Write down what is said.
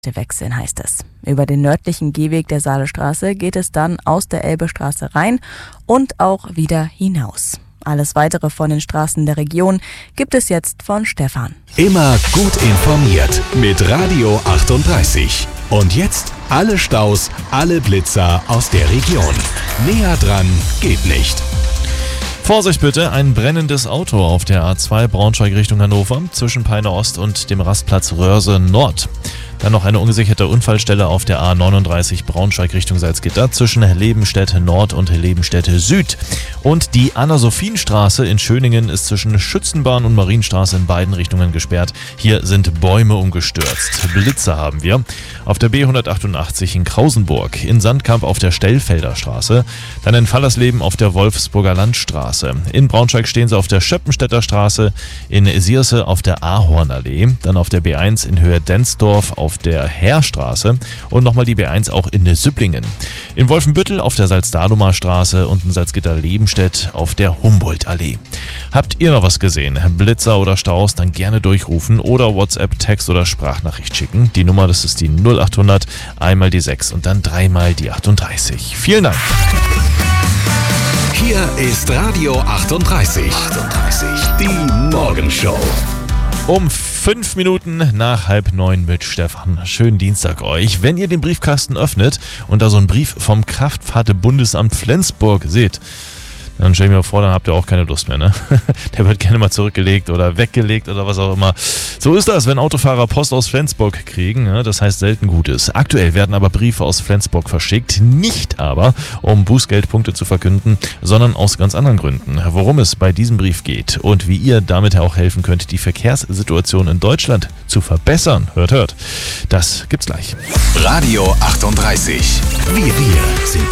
wechseln, heißt es. Über den nördlichen Gehweg der Saalestraße geht es dann aus der Elbestraße rein und auch wieder hinaus. Alles weitere von den Straßen der Region gibt es jetzt von Stefan. Immer gut informiert mit Radio 38. Und jetzt alle Staus, alle Blitzer aus der Region. Näher dran geht nicht. Vorsicht bitte, ein brennendes Auto auf der A2 Braunschweig Richtung Hannover zwischen Peine Ost und dem Rastplatz Röhrse Nord. Dann noch eine ungesicherte Unfallstelle auf der A39 Braunschweig Richtung Salzgitter zwischen Lebenstedt Nord und Lebenstedt Süd. Und die Anna-Sophin-Straße in Schöningen ist zwischen Schützenbahn und Marienstraße in beiden Richtungen gesperrt. Hier sind Bäume umgestürzt. Blitze haben wir. Auf der B188 in Krausenburg, in Sandkamp auf der Stellfelder Straße, dann in Fallersleben auf der Wolfsburger Landstraße. In Braunschweig stehen sie auf der Schöppenstädter Straße, in Sierse auf der Ahornallee, dann auf der B1 in Höhe Densdorf auf der Heerstraße und nochmal die B1 auch in Süpplingen. In Wolfenbüttel auf der Salzdalumer Straße und in Salzgitter-Lebenstedt auf der Humboldtallee. Habt ihr noch was gesehen? Blitzer oder Staus? Dann gerne durchrufen oder WhatsApp, Text oder Sprachnachricht schicken. Die Nummer, das ist die 0800, einmal die 6 und dann dreimal die 38. Vielen Dank. Hier ist Radio 38. Die Morgenshow. Um 5 Minuten nach 8:30 mit Stefan. Schönen Dienstag euch. Wenn ihr den Briefkasten öffnet und da so einen Brief vom Kraftfahrtebundesamt Flensburg seht, dann stell ich mir vor, dann habt ihr auch keine Lust mehr, ne? Der wird gerne mal zurückgelegt oder weggelegt oder was auch immer. So ist das, wenn Autofahrer Post aus Flensburg kriegen, ne? Das heißt selten Gutes. Aktuell werden aber Briefe aus Flensburg verschickt, nicht aber, um Bußgeldpunkte zu verkünden, sondern aus ganz anderen Gründen. Worum es bei diesem Brief geht und wie ihr damit auch helfen könnt, die Verkehrssituation in Deutschland zu verbessern. Hört. Das gibt's gleich. Radio 38. Wir sind